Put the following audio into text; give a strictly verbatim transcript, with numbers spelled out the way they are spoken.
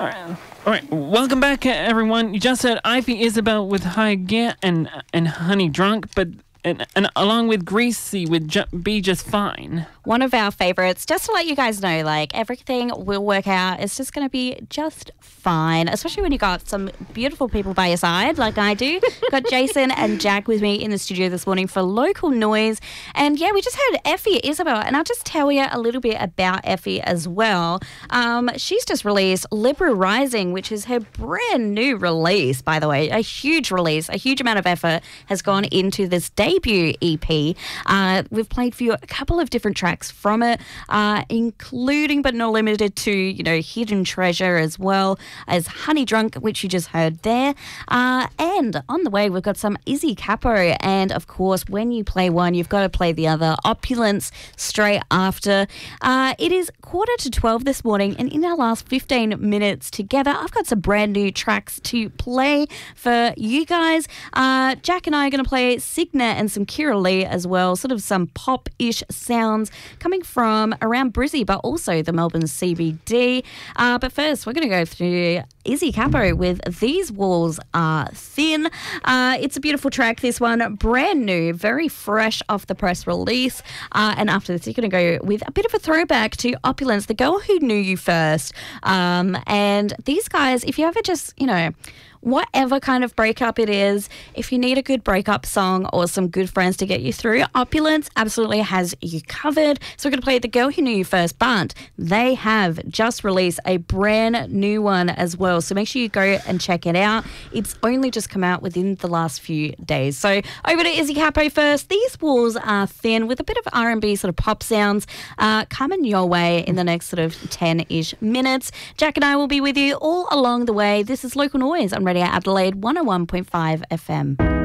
All right. All right. Welcome back, everyone. You just heard Ivy Isabel with High Gear and and Honey Drunk, but and, and along with Greasy with ju- Be Just Fine. One of our favourites, just to let you guys know, like, everything will work out. It's just going to be just fine, especially when you got some beautiful people by your side, like I do. Got Jason and Jack with me in the studio this morning for Local Noise. And, yeah, we just heard Effie Isabel, and I'll just tell you a little bit about Effie as well. Um, she's just released Libra Rising, which is her brand new release, by the way, a huge release. A huge amount of effort has gone into this debut E P. Uh, we've played for you a couple of different tracks from it, uh, including but not limited to, you know, Hidden Treasure, as well as Honey Drunk, which you just heard there. Uh, and on the way, we've got some Izzy Capo. And, of course, when you play one, you've got to play the other. Opulence straight after. Uh, it is quarter to twelve this morning, and in our last fifteen minutes together, I've got some brand new tracks to play for you guys. Uh, Jack and I are going to play Signet and some Kira Lee as well, sort of some pop-ish sounds coming from around Brizzy, but also the Melbourne C B D. Uh, but first, we're going to go through Izzy Capo with These Walls Are Thin. Uh, it's a beautiful track, this one, brand new, very fresh off the press release. Uh, and after this, you're going to go with a bit of a throwback to Opulence, The Girl Who Knew You First. Um, and these guys, if you ever just, you know, whatever kind of breakup it is, if you need a good breakup song or some good friends to get you through, Opulence absolutely has you covered. So we're going to play The Girl Who Knew You First, but they have just released a brand new one as well. So make sure you go and check it out. It's only just come out within the last few days. So over to Izzy Capo first. These Walls Are Thin, with a bit of R and B sort of pop sounds uh, coming your way in the next sort of ten-ish minutes. Jack and I will be with you all along the way. This is Local Noise on Radio Adelaide one oh one point five F M.